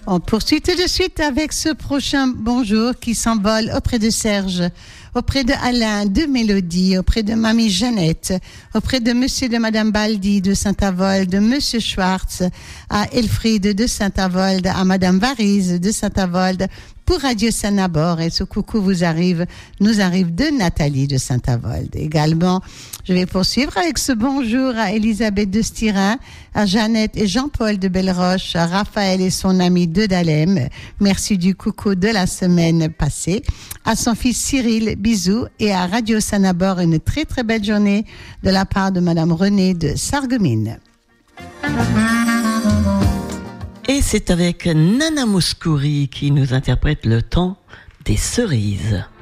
On poursuit tout de suite avec ce prochain bonjour qui s'envole auprès de Serge, auprès de Alain, de Mélodie, auprès de Mamie Jeannette, auprès de Monsieur et de Madame Baldi de Saint-Avold, de Monsieur Schwartz, à Elfriede de Saint-Avold, à Madame Varise de Saint-Avold, pour Radio Sanabor. Et ce coucou nous arrive de Nathalie de Saint-Avold. Également, je vais poursuivre avec ce bonjour à Elisabeth de Styrin, à Jeannette et Jean-Paul de Belleroche, à Raphaël et son ami de Dalem. Merci du coucou de la semaine passée. À son fils Cyril, bisous. Et à Radio Sanabor, une très très belle journée de la part de Madame Renée de Sarreguemines. Et c'est avec Nana Mouskouri qui nous interprète Le temps des cerises.